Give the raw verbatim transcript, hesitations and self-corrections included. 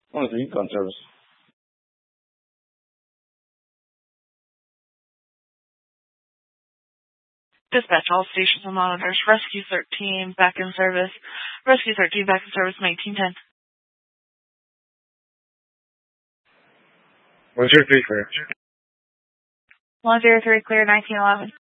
One of the Yukon service. Dispatch all stations and monitors. Rescue thirteen back in service. Rescue thirteen back in service, nineteen ten. one zero three clear. one zero three clear, nineteen eleven.